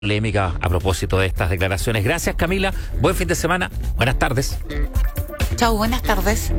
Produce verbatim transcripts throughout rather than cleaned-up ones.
Polémica a propósito de estas declaraciones. Gracias, Camila. Buen fin de semana. Buenas tardes. Chau, buenas tardes.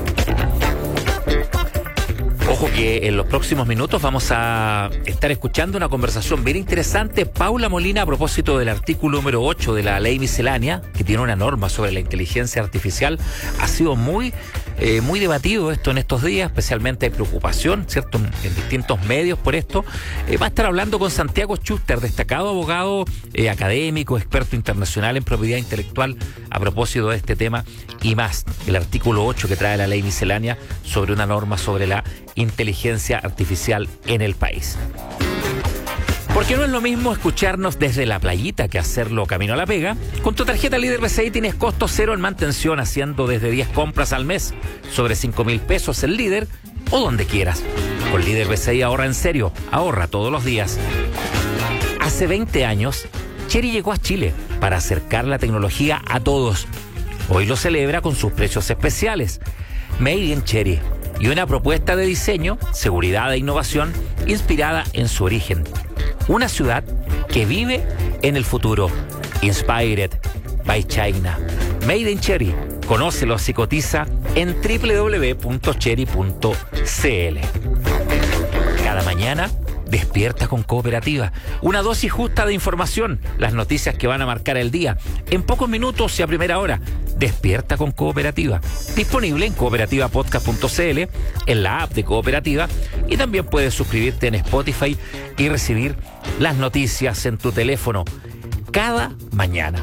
Ojo que en los próximos minutos vamos a estar escuchando una conversación bien interesante. Paula Molina, a propósito del artículo número ocho de la ley miscelánea, que tiene una norma sobre la inteligencia artificial. Ha sido muy, eh, muy debatido esto en estos días, especialmente hay preocupación, ¿cierto?, en, en distintos medios por esto. Eh, va a estar hablando con Santiago Schuster, destacado abogado, eh, académico, experto internacional en propiedad intelectual, a propósito de este tema y más. El artículo ocho que trae la ley miscelánea sobre una norma sobre la inteligencia artificial en el país. Porque no es lo mismo escucharnos desde la playita que hacerlo camino a la pega. Con tu tarjeta Líder B C I tienes costo cero en mantención, haciendo desde diez compras al mes sobre cinco mil pesos en Líder o donde quieras. Con Líder B C I ahorra en serio, ahorra todos los días. Hace veinte años, Chery llegó a Chile para acercar la tecnología a todos. Hoy lo celebra con sus precios especiales. Made in Chery. Y una propuesta de diseño, seguridad e innovación inspirada en su origen. Una ciudad que vive en el futuro. Inspired by China. Made in Chery. Conócelos y cotiza en doble u doble u doble u punto chery punto c l. Cada mañana despierta con Cooperativa. Una dosis justa de información. Las noticias que van a marcar el día. En pocos minutos y a primera hora. Despierta con Cooperativa. Disponible en cooperativa podcast punto c l, en la app de Cooperativa, y también puedes suscribirte en Spotify y recibir las noticias en tu teléfono cada mañana.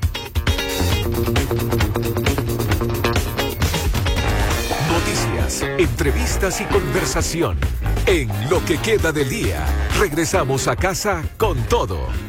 Noticias, entrevistas y conversación. En Lo que queda del día, regresamos a casa con todo.